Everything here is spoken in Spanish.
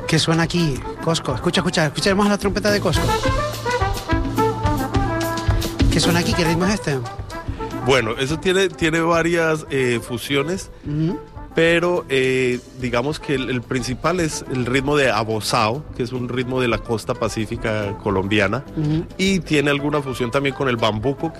¿Qué suena aquí? Cosco, escuchemos la trompeta de Cosco. ¿Qué suena aquí? ¿Qué ritmo es este? Bueno, eso tiene varias fusiones, pero digamos que el principal es el ritmo de abozao, que es un ritmo de la costa pacífica colombiana, y tiene alguna fusión también con el bambuco,